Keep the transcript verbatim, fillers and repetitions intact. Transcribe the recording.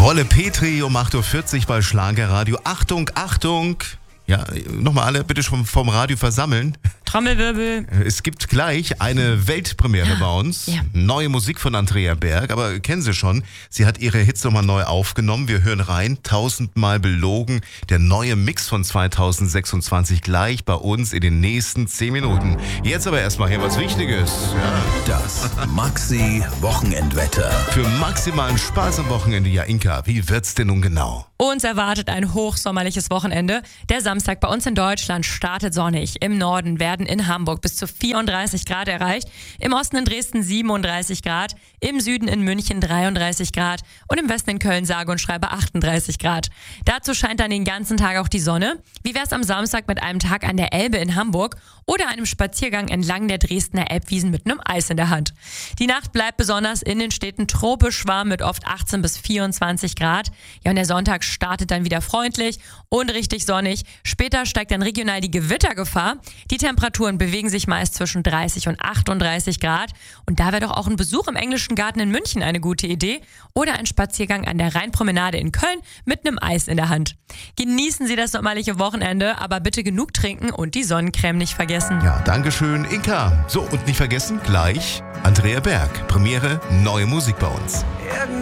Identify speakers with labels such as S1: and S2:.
S1: Wolle Petri um acht Uhr vierzig bei Schlagerradio. Achtung, Achtung! Ja, nochmal alle bitte schon vom Radio versammeln.
S2: Trommelwirbel.
S1: Es gibt gleich eine Weltpremiere bei uns.
S2: Ja.
S1: Neue Musik von Andrea Berg, aber kennen Sie schon. Sie hat ihre Hits nochmal neu aufgenommen. Wir hören rein. Tausendmal belogen. Der neue Mix von zweitausendsechsundzwanzig gleich bei uns in den nächsten zehn Minuten. Jetzt aber erstmal hier was Wichtiges. Ja.
S3: Das Maxi-Wochenendwetter.
S1: Für maximalen Spaß am Wochenende, ja Inka, wie wird's denn nun genau?
S2: Uns erwartet ein hochsommerliches Wochenende. Der Samstag bei uns in Deutschland startet sonnig. Im Norden werden in Hamburg bis zu vierunddreißig Grad erreicht. Im Osten in Dresden siebenunddreißig Grad. Im Süden in München dreiunddreißig Grad. Und im Westen in Köln sage und schreibe achtunddreißig Grad. Dazu scheint dann den ganzen Tag auch die Sonne. Wie wär's am Samstag mit einem Tag an der Elbe in Hamburg oder einem Spaziergang entlang der Dresdner Elbwiesen mit einem Eis in der Hand? Die Nacht bleibt besonders in den Städten tropisch warm mit oft achtzehn bis vierundzwanzig Grad. Ja, und der Sonntag startet dann wieder freundlich und richtig sonnig. Später steigt dann regional die Gewittergefahr. Die Temperaturen bewegen sich meist zwischen dreißig und achtunddreißig Grad. Und da wäre doch auch ein Besuch im Englischen Garten in München eine gute Idee. Oder ein Spaziergang an der Rheinpromenade in Köln mit einem Eis in der Hand. Genießen Sie das sommerliche Wochenende, aber bitte genug trinken und die Sonnencreme nicht vergessen.
S1: Ja, dankeschön, Inka. So, und nicht vergessen, gleich Andrea Berg. Premiere, neue Musik bei uns.